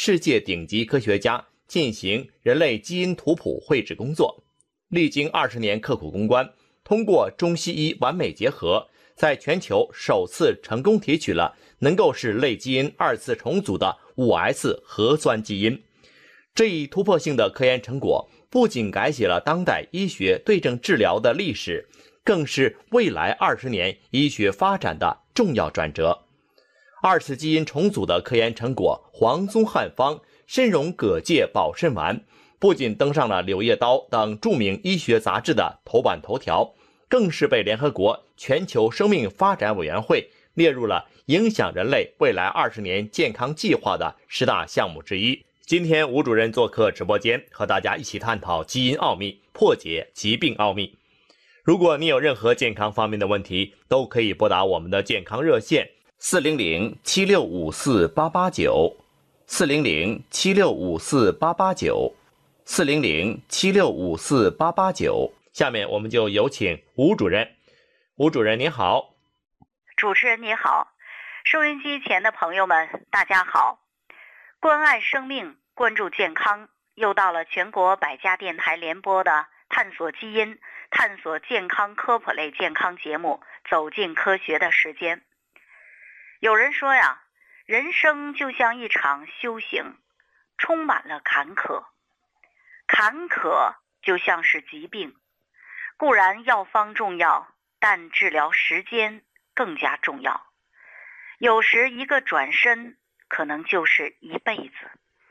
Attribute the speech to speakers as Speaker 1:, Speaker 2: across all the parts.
Speaker 1: 世界顶级科学家进行人类基因图谱绘制工作，历经20年刻苦攻关，通过中西医完美结合，在全球首次成功提取了能够使类基因2次重组的 5S 核酸基因。这一突破性的科研成果不仅改写了当代医学对症治疗的历史，更是未来20年医学发展的重要转折。2次基因重组的科研成果黄宗汉方参茸葛芥保肾丸不仅登上了《柳叶刀》等著名医学杂志的头版头条，更是被联合国全球生命发展委员会列入了影响人类未来20年健康计划的10大项目之一。今天吴主任做客直播间，和大家一起探讨基因奥秘，破解疾病奥秘。如果你有任何健康方面的问题，都可以拨打我们的健康热线400-7654-889 400-7654-889 400-7654-889。下面我们就有请吴主任。吴主任您好。
Speaker 2: 主持人你好，收音机前的朋友们大家好。关爱生命，关注健康，又到了全国100家电台联播的探索基因、探索健康科普类健康节目走进科学的时间。有人说呀，人生就像一场修行，充满了坎坷。坎坷就像是疾病，固然药方重要，但治疗时间更加重要。有时一个转身，可能就是一辈子。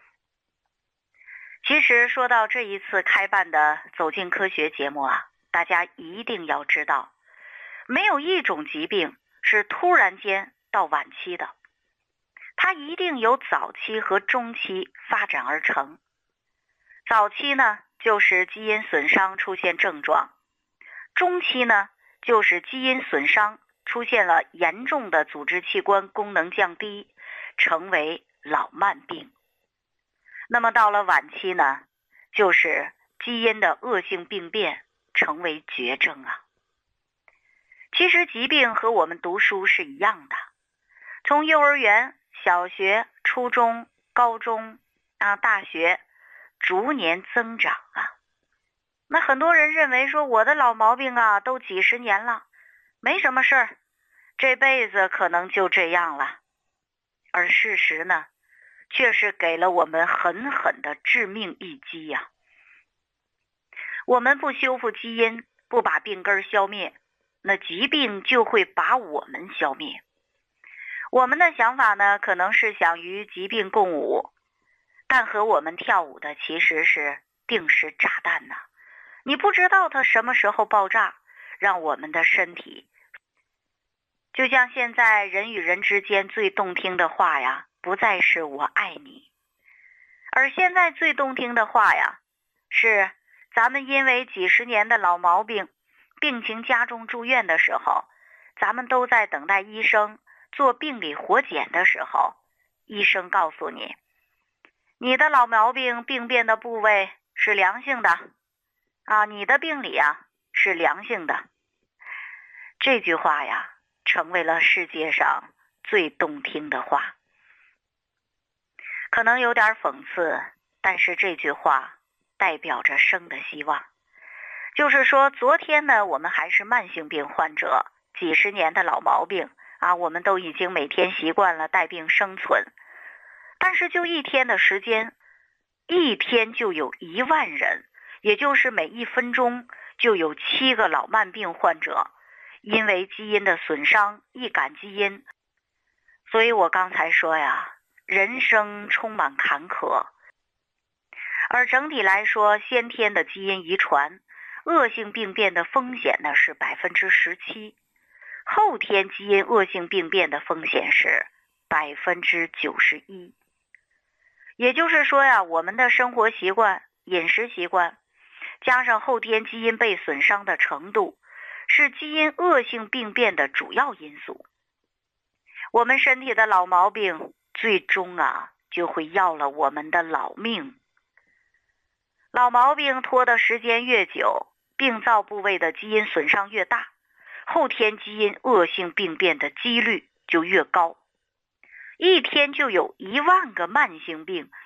Speaker 2: 其实说到这一次开办的走进科学节目啊，大家一定要知道，没有一种疾病是突然间到晚期的，它一定由早期和中期发展而成。早期呢，就是基因损伤出现症状；中期呢，就是基因损伤出现了严重的组织器官功能降低，成为老慢病。那么到了晚期呢，就是基因的恶性病变，成为绝症啊。其实疾病和我们读书是一样的，从幼儿园、小学、初中、高中大学逐年增长啊。那很多人认为说，我的老毛病啊都几十年了，没什么事儿，这辈子可能就这样了。而事实呢，却是给了我们狠狠的致命一击呀。我们不修复基因，不把病根消灭，那疾病就会把我们消灭。我们的想法呢，可能是想与疾病共舞，但和我们跳舞的其实是定时炸弹呐。你不知道它什么时候爆炸，让我们的身体，就像现在人与人之间最动听的话呀，不再是我爱你，而现在最动听的话呀，是咱们因为几十年的老毛病，病情加重住院的时候，咱们都在等待医生做病理活检的时候，医生告诉你，你的老毛病病变的部位是良性的你的病理是良性的。这句话呀，成为了世界上最动听的话。可能有点讽刺，但是这句话代表着生的希望。就是说，昨天呢，我们还是慢性病患者，几十年的老毛病我们都已经每天习惯了带病生存。但是就一天的时间，一天就有1万人，也就是每1分钟就有7个老慢病患者，因为基因的损伤，易感基因。所以我刚才说呀，人生充满坎坷。而整体来说，先天的基因遗传，恶性病变的风险呢是17%，后天基因恶性病变的风险是91%。也就是说呀，我们的生活习惯、饮食习惯，加上后天基因被损伤的程度，是基因恶性病变的主要因素。我们身体的老毛病，最终就会要了我们的老命。老毛病拖的时间越久，病灶部位的基因损伤越大，后天基因恶性病变的几率就越高。一天就有1万个慢性病